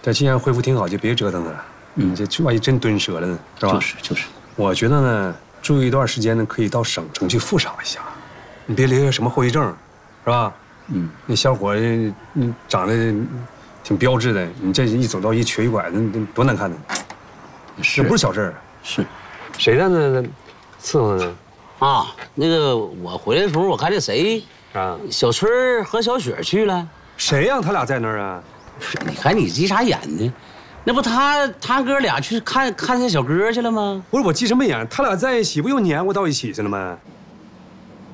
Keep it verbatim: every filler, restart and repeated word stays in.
这既然恢复挺好，就别折腾了。嗯，这万一真蹲折了呢，是吧？ 就是就是。 我觉得呢，住一段时间呢，可以到省城去复查一下，你别留下什么后遗症，是吧？嗯，那小伙子，嗯，长得挺标致的，你这一走道一瘸一拐的，那多难看呢！ 是， 这不是小事儿。 是， 谁在那伺候呢？ 啊，那个我回来的时候，我看见谁啊？小春和小雪去了。 谁让他俩在那儿啊？ 你看你急啥眼呢？那不他他哥俩去看看见小哥去了吗？ 不是我急什么眼？他俩在一起不又黏糊到一起去了吗？